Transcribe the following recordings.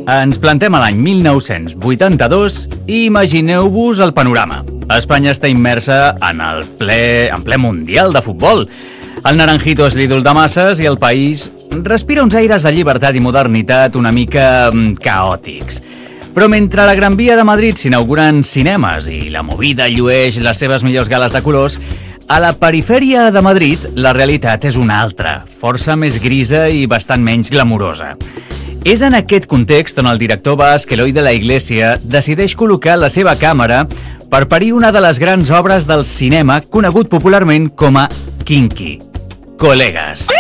Ens plantem a l'any 1982 i imagineu-vos el panorama. Espanya està immersa en ple mundial de futbol. El Naranjito és l'ídol de masses i el país respira uns aires de llibertat i modernitat una mica caòtics. Però mentre a la Gran Via de Madrid s'inauguren cinemes i la Movida llueix les seves millors gales de colors, a la perifèria de Madrid la realitat és una altra, força més grisa i bastant menys glamurosa. És en aquest context on el director basc Eloi de la Iglesia decideix col·locar la seva càmera per parir una de les grans obres del cinema conegut popularment com a Kinky, Colegas.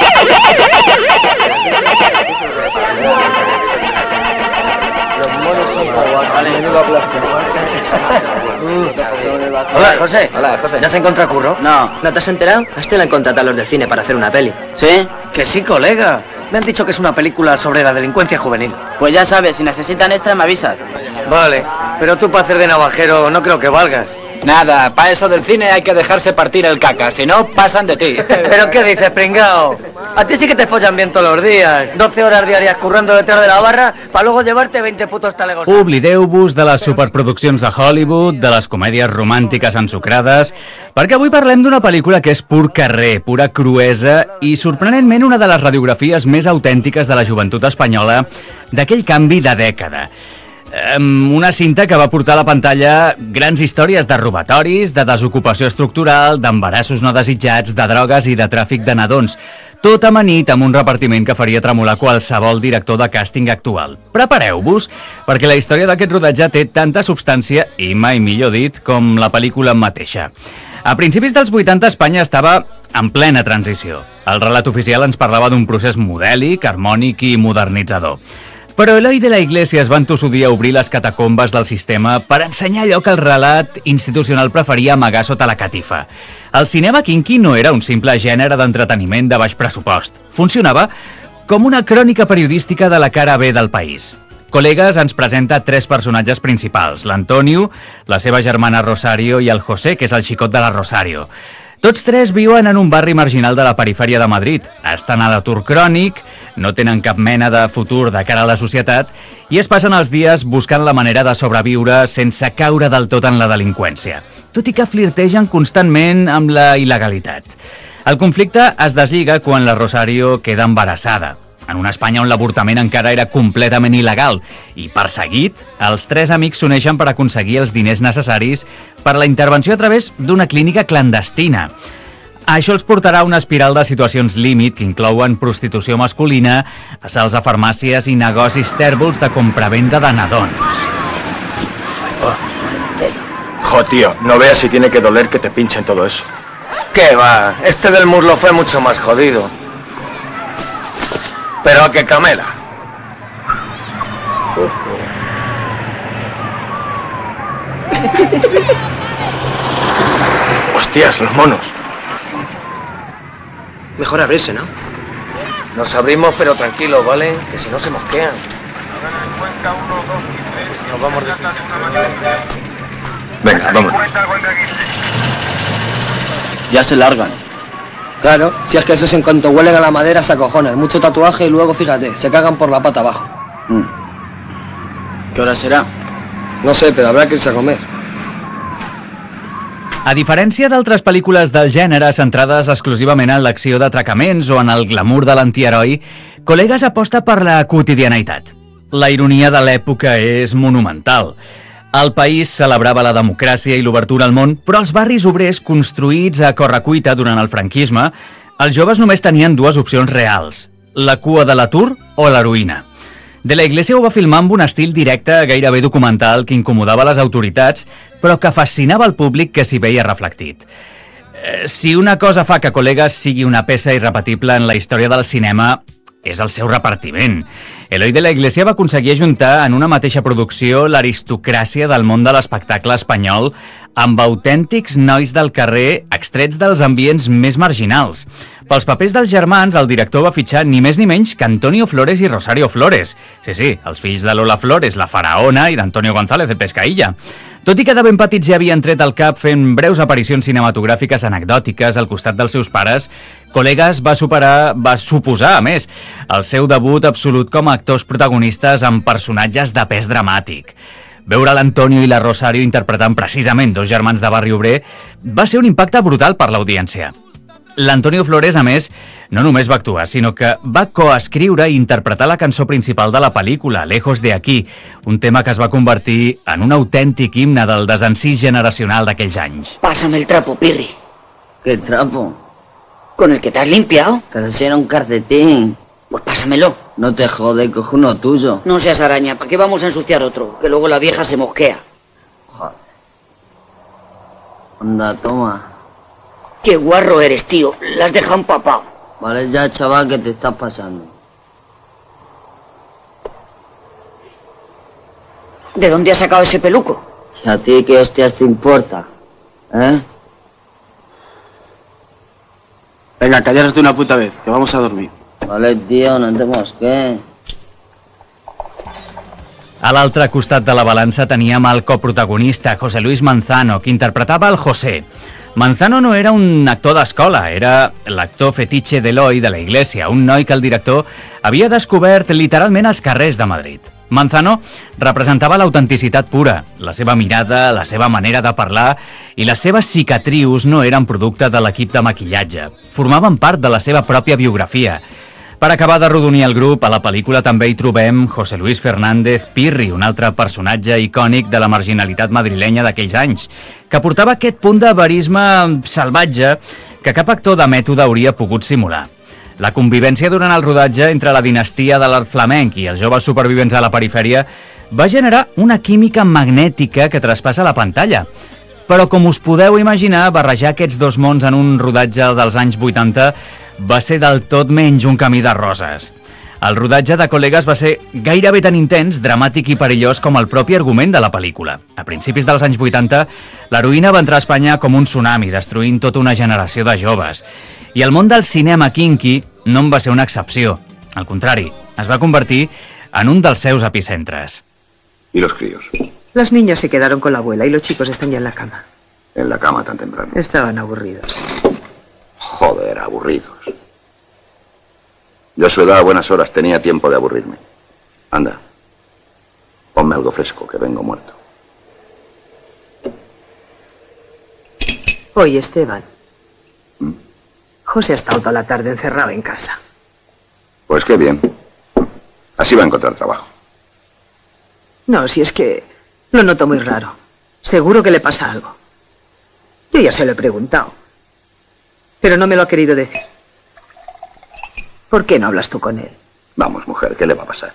Hola, José. Hola, José. ¿Ya se encuentra curro? No. ¿No te has enterado? A este le han contratado a los del cine para hacer una peli. ¿Sí? Que sí, colega. Me han dicho que es una película sobre la delincuencia juvenil. Pues ya sabes, si necesitan extra me avisas. Vale, pero tú para hacer de navajero no creo que valgas. Nada, para eso del cine hay que dejarse partir el caca, si no, pasan de ti. ¿Pero qué dices, pringao? A ti sí que te follan bien todos los días. 12 horas diarias currando detrás de la barra para luego llevarte 20 putos talegos. Oblideu-vos de les superproduccions de Hollywood, de les comèdies romàntiques ensucrades, perquè avui parlem d'una pel·lícula que és pur carrer, pura cruesa i, sorprenentment, una de les radiografies més autèntiques de la joventut espanyola d'aquell canvi de dècada. Una cinta que va portar a la pantalla grans històries de robatoris, de desocupació estructural, d'embarassos no desitjats, de drogues i de tràfic de nadons. Tot amanit amb un repartiment que faria tremolar qualsevol director de càsting actual. Prepareu-vos, perquè la història d'aquest rodatge té tanta substància, i mai millor dit, com la pel·lícula mateixa. A principis dels 80 Espanya estava en plena transició. El relat oficial ens parlava d'un procés modèlic, harmònic i modernitzador. Però Eloi de la Iglesia es va entossudir a obrir les catacombes del sistema per ensenyar allò que el relat institucional preferia amagar sota la catifa. El cinema kinky no era un simple gènere d'entreteniment de baix pressupost. Funcionava com una crònica periodística de la cara B del país. Colegas ens presenta 3 personatges principals, l'Antonio, la seva germana Rosario i el José, que és el xicot de la Rosario. Tots 3 viuen en un barri marginal de la perifèria de Madrid, estan a l'atur crònic, no tenen cap mena de futur de cara a la societat i es passen els dies buscant la manera de sobreviure sense caure del tot en la delinqüència, tot i que flirtegen constantment amb la il·legalitat. El conflicte es deslliga quan la Rosario queda embarassada, en una Espanya on l'avortament encara era completament il·legal i, perseguit, els 3 amics s'uneixen per aconseguir els diners necessaris per a la intervenció a través d'una clínica clandestina. Això els portarà a una espiral de situacions límit que inclouen prostitució masculina, assalts a farmàcies i negocis tèrbols de compravenda de nadons. Jo, tío, no veas si tiene que doler que te pinchen todo eso. ¿Qué va? Este del muslo fue mucho más jodido. Pero a que camela. Hostias, los monos. Mejor abrirse, ¿no? Nos abrimos, pero tranquilos, ¿vale? Que si no se mosquean. Nos vamos de... Venga, vamos. Ya se largan. Claro, si es que esos en cuanto huelen a la madera se acojonan, mucho tatuaje y luego, fíjate, se cagan por la pata abajo. ¿Qué hora serà? No sé, pero habrá que irse a comer. A diferència d'altres pel·lícules del gènere centrades exclusivament en l'acció d'atracaments o en el glamour de l'antiheroi, Colegas aposta per la quotidianitat. La ironia de l'època és monumental. El país celebrava la democràcia i l'obertura al món, però els barris obrers construïts a correcuita durant el franquisme, els joves només tenien 2 opcions reals, la cua de l'atur o l'heroïna. De la Iglesia ho va filmar amb un estil directe, gairebé documental, que incomodava les autoritats, però que fascinava el públic que s'hi veia reflectit. Si una cosa fa que Colegas sigui una peça irrepetible en la història del cinema, és el seu repartiment. Eloi de la Iglesia va aconseguir ajuntar en una mateixa producció l'aristocràcia del món de l'espectacle espanyol amb autèntics nois del carrer extrets dels ambients més marginals. Pels papers dels germans, el director va fitxar ni més ni menys que Antonio Flores i Rosario Flores. Sí, els fills de Lola Flores, la faraona, i d'Antonio González de Pescaïlla. Tot i que de ben petits ja havien tret el cap fent breus aparicions cinematogràfiques anecdòtiques al costat dels seus pares, Colegas va suposar, a més, el seu debut absolut com a actors protagonistes amb personatges de pes dramàtic. Veure l'Antonio i la Rosario interpretant precisament dos germans de barri obrer va ser un impacte brutal per l'audiència. L'Antonio Flores, a més, no només va actuar, sinó que va coescriure i interpretar la cançó principal de la pel·lícula, Lejos de aquí, un tema que es va convertir en un autèntic himne del desencís generacional d'aquells anys. Pásame el trapo, Pirri. ¿Qué trapo? ¿Con el que te has limpiado? Pero si era un calcetín. Pues pásamelo. No te jode, coge uno tuyo. No seas araña, ¿para qué vamos a ensuciar otro? Que luego la vieja se mosquea. Joder. Anda, toma. Qué guarro eres, tío. La has dejado empapado. Vale ya, chaval, que te estás pasando. ¿De dónde has sacado ese peluco? ¿Y a ti qué hostias te importa? ¿Eh? Venga, callaros de una puta vez, que vamos a dormir. Vale, tío, no te mosques. A l'altre costat de la balança teníem el coprotagonista, José Luis Manzano, que interpretava el José. Manzano no era un actor d'escola, era l'actor fetitxe d'Eloi de la Iglesia, un noi que el director havia descobert literalment als carrers de Madrid. Manzano representava l'autenticitat pura, la seva mirada, la seva manera de parlar i les seves cicatrius no eren producte de l'equip de maquillatge, formaven part de la seva pròpia biografia. Per acabar d'arrodonir el grup, a la pel·lícula també hi trobem José Luis Fernández Pirri, un altre personatge icònic de la marginalitat madrilenya d'aquells anys, que portava aquest punt de verisme salvatge que cap actor de mètode hauria pogut simular. La convivència durant el rodatge entre la dinastia de l'art flamenc i els joves supervivents a la perifèria va generar una química magnètica que traspassa la pantalla. Però com us podeu imaginar, barrejar aquests dos mons en un rodatge dels anys 80 va ser del tot menys un camí de roses. El rodatge de Col·legues va ser gairebé tan intens, dramàtic i perillós com el propi argument de la pel·lícula. A principis dels anys 80, l'heroïna va entrar a Espanya com un tsunami, destruint tota una generació de joves. I el món del cinema kinky no en va ser una excepció. Al contrari, es va convertir en un dels seus epicentres. ¿Y los críos? Las niñas se quedaron con la abuela y los chicos están ya en la cama. En la cama tan temprano. Estaban aburridos. Joder, aburridos. Yo a su edad a buenas horas tenía tiempo de aburrirme. Anda, ponme algo fresco, que vengo muerto. Oye, Esteban. José ha estado toda la tarde encerrado en casa. Pues qué bien. Así va a encontrar trabajo. No, si es que lo noto muy raro. Seguro que le pasa algo. Yo ya se lo he preguntado. Pero no me lo ha querido decir. ¿Por qué no hablas tú con él? Vamos, mujer, ¿qué le va a pasar?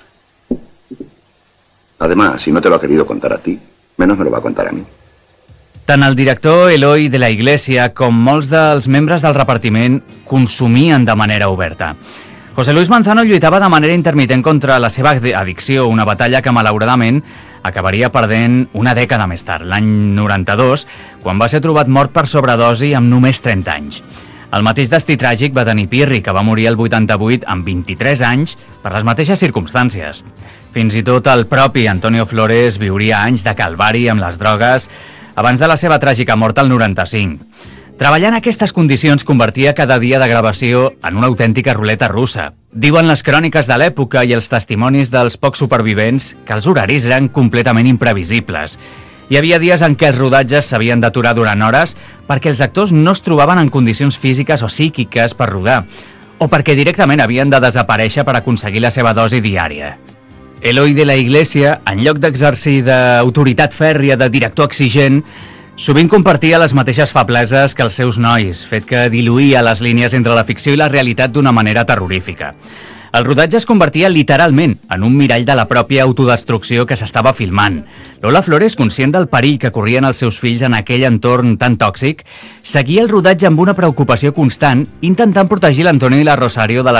Además, si no te lo ha querido contar a ti, menos me lo va a contar a mí. Tant el director Eloi de la Iglesia com molts dels membres del repartiment consumien de manera oberta. José Luis Manzano lluitava de manera intermitent contra la seva addicció, una batalla que malauradament acabaria perdent una dècada més tard, l'any 92, quan va ser trobat mort per sobredosi amb només 30 anys. El mateix destí tràgic va tenir Pirri, que va morir el 88 amb 23 anys per les mateixes circumstàncies. Fins i tot el propi Antonio Flores viuria anys de calvari amb les drogues abans de la seva tràgica mort al 95. Treballar en aquestes condicions convertia cada dia de gravació en una autèntica ruleta russa. Diuen les cròniques de l'època i els testimonis dels pocs supervivents que els horaris eren completament imprevisibles. Hi havia dies en què els rodatges s'havien d'aturar durant hores perquè els actors no es trobaven en condicions físiques o psíquiques per rodar, o perquè directament havien de desaparèixer per aconseguir la seva dosi diària. Eloi de la Iglesia, en lloc d'exercir d'autoritat fèrria de director exigent, sovint compartia les mateixes febleses que els seus nois, fet que diluïa les línies entre la ficció i la realitat d'una manera terrorífica. El rodatge es convertia literalment en un mirall de la pròpia autodestrucció que s'estava filmant. Lola Flores, conscient del perill que corrien els seus fills en aquell entorn tan tòxic, seguia el rodatge amb una preocupació constant, intentant protegir l'Antonio i la Rosario de